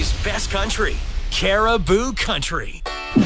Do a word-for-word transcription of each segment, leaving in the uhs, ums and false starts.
Calgary's best country, Caribou Country.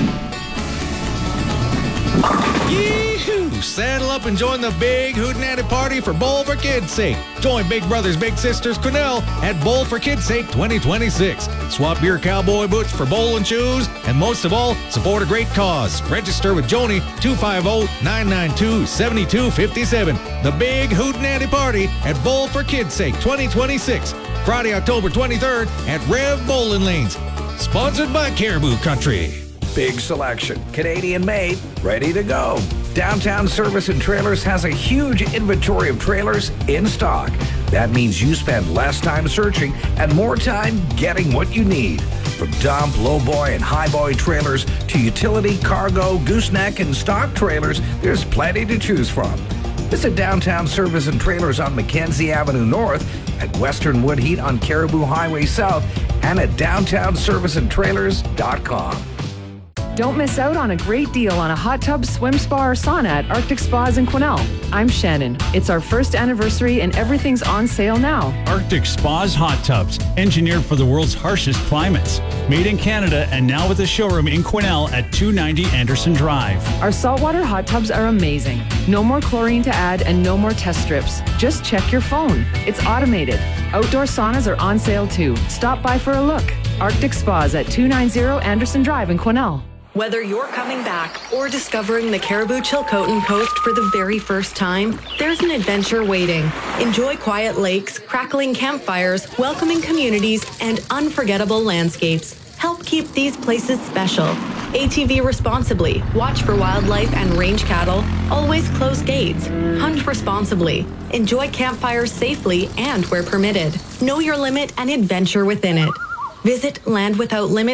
Yee-hoo! Saddle up and join the big hootenanny party for Bowl for Kids' Sake. Join Big Brothers Big Sisters Quesnel at Bowl for Kids' Sake twenty twenty-six. Swap your cowboy boots for bowling shoes, and most of all, support a great cause. Register with Joni, two five zero, nine nine two, seven two five seven. The big hootenanny party at Bowl for Kids' Sake twenty twenty-six. Friday, October twenty-third at Rev Bowling Lanes. Sponsored by Caribou Country. Big selection, Canadian-made, ready to go. Downtown Service and Trailers has a huge inventory of trailers in stock. That means you spend less time searching and more time getting what you need. From dump, lowboy, and highboy trailers to utility, cargo, gooseneck, and stock trailers, there's plenty to choose from. Visit Downtown Service and Trailers on Mackenzie Avenue North, at Western Woodheat on Caribou Highway South, and at downtown service and trailers dot com. Don't miss out on a great deal on a hot tub, swim spa, or sauna at Arctic Spas in Quesnel. I'm Shannon. It's our first anniversary and everything's on sale now. Arctic Spas Hot Tubs, engineered for the world's harshest climates. Made in Canada and now with a showroom in Quesnel at two ninety Anderson Drive. Our saltwater hot tubs are amazing. No more chlorine to add and no more test strips. Just check your phone. It's automated. Outdoor saunas are on sale too. Stop by for a look. Arctic Spas at two ninety Anderson Drive in Quesnel. Whether you're coming back or discovering the Caribou Chilcotin Coast for the very first time, there's an adventure waiting. Enjoy quiet lakes, crackling campfires, welcoming communities, and unforgettable landscapes. Help keep these places special. A T V responsibly. Watch for wildlife and range cattle. Always close gates. Hunt responsibly. Enjoy campfires safely and where permitted. Know your limit and adventure within it. Visit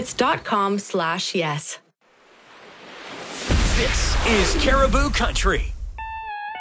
landwithoutlimits.com slash yes. This is Caribou Country.